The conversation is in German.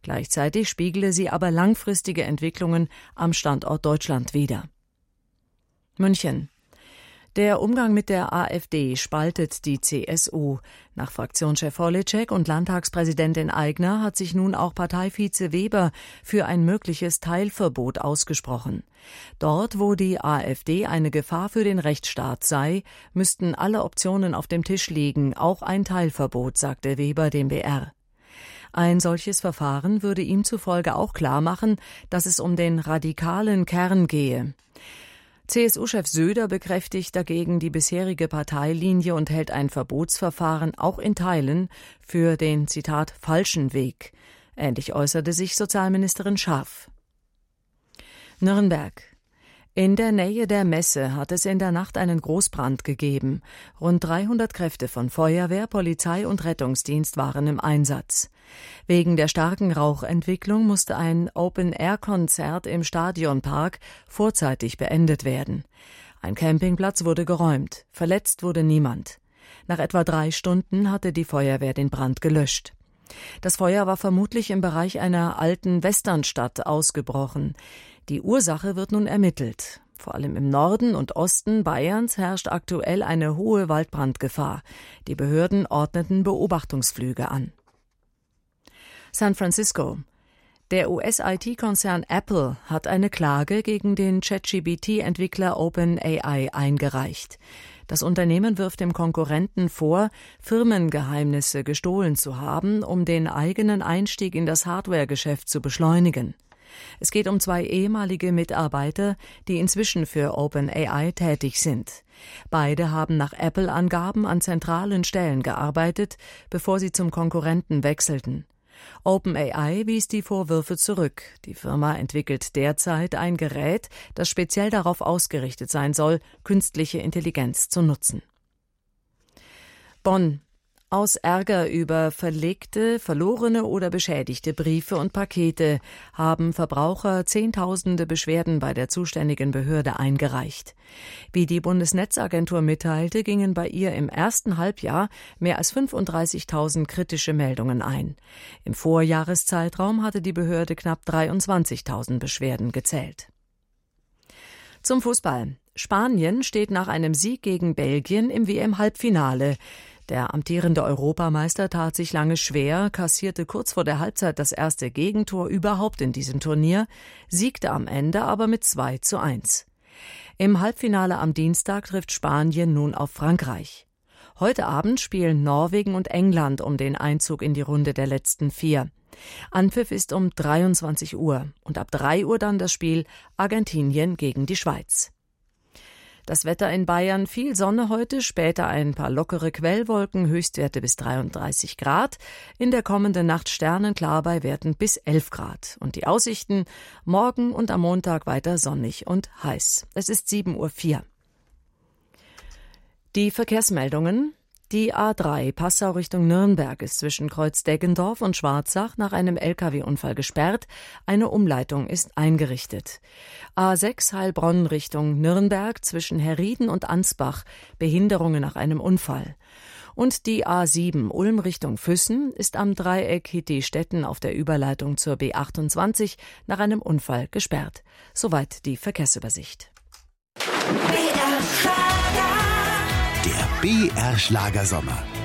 Gleichzeitig spiegele sie aber langfristige Entwicklungen am Standort Deutschland wider. München. Der Umgang mit der AfD spaltet die CSU. Nach Fraktionschef Horlitschek und Landtagspräsidentin Aigner hat sich nun auch Parteivize Weber für ein mögliches Teilverbot ausgesprochen. Dort, wo die AfD eine Gefahr für den Rechtsstaat sei, müssten alle Optionen auf dem Tisch liegen, auch ein Teilverbot, sagte Weber dem BR. Ein solches Verfahren würde ihm zufolge auch klarmachen, dass es um den radikalen Kern gehe. CSU-Chef Söder bekräftigt dagegen die bisherige Parteilinie und hält ein Verbotsverfahren auch in Teilen für den, Zitat, falschen Weg. Ähnlich äußerte sich Sozialministerin Scharf. Nürnberg. In der Nähe der Messe hat es in der Nacht einen Großbrand gegeben. Rund 300 Kräfte von Feuerwehr, Polizei und Rettungsdienst waren im Einsatz. Wegen der starken Rauchentwicklung musste ein Open-Air-Konzert im Stadionpark vorzeitig beendet werden. Ein Campingplatz wurde geräumt, verletzt wurde niemand. Nach etwa 3 Stunden hatte die Feuerwehr den Brand gelöscht. Das Feuer war vermutlich im Bereich einer alten Westernstadt ausgebrochen. Die Ursache wird nun ermittelt. Vor allem im Norden und Osten Bayerns herrscht aktuell eine hohe Waldbrandgefahr. Die Behörden ordneten Beobachtungsflüge an. San Francisco. Der US-IT-Konzern Apple hat eine Klage gegen den ChatGPT-Entwickler OpenAI eingereicht. Das Unternehmen wirft dem Konkurrenten vor, Firmengeheimnisse gestohlen zu haben, um den eigenen Einstieg in das Hardware-Geschäft zu beschleunigen. Es geht um 2 ehemalige Mitarbeiter, die inzwischen für OpenAI tätig sind. Beide haben nach Apple-Angaben an zentralen Stellen gearbeitet, bevor sie zum Konkurrenten wechselten. OpenAI wies die Vorwürfe zurück. Die Firma entwickelt derzeit ein Gerät, das speziell darauf ausgerichtet sein soll, künstliche Intelligenz zu nutzen. Bonn. Aus Ärger über verlegte, verlorene oder beschädigte Briefe und Pakete haben Verbraucher Zehntausende Beschwerden bei der zuständigen Behörde eingereicht. Wie die Bundesnetzagentur mitteilte, gingen bei ihr im ersten Halbjahr mehr als 35.000 kritische Meldungen ein. Im Vorjahreszeitraum hatte die Behörde knapp 23.000 Beschwerden gezählt. Zum Fußball. Spanien steht nach einem Sieg gegen Belgien im WM-Halbfinale. Der amtierende Europameister tat sich lange schwer, kassierte kurz vor der Halbzeit das erste Gegentor überhaupt in diesem Turnier, siegte am Ende aber mit 2:1. Im Halbfinale am Dienstag trifft Spanien nun auf Frankreich. Heute Abend spielen Norwegen und England um den Einzug in die Runde der letzten 4. Anpfiff ist um 23 Uhr und ab 3 Uhr dann das Spiel Argentinien gegen die Schweiz. Das Wetter in Bayern: viel Sonne heute, später ein paar lockere Quellwolken, Höchstwerte bis 33 Grad. In der kommenden Nacht sternenklar bei Werten bis 11 Grad. Und die Aussichten: morgen und am Montag weiter sonnig und heiß. Es ist 7:04 Uhr. Die Verkehrsmeldungen. Die A3 Passau Richtung Nürnberg ist zwischen Kreuz-Deggendorf und Schwarzach nach einem Lkw-Unfall gesperrt. Eine Umleitung ist eingerichtet. A6 Heilbronn Richtung Nürnberg zwischen Herrieden und Ansbach. Behinderungen nach einem Unfall. Und die A7 Ulm Richtung Füssen ist am Dreieck Hitti-Stetten auf der Überleitung zur B28 nach einem Unfall gesperrt. Soweit die Verkehrsübersicht. Der BR Schlagersommer.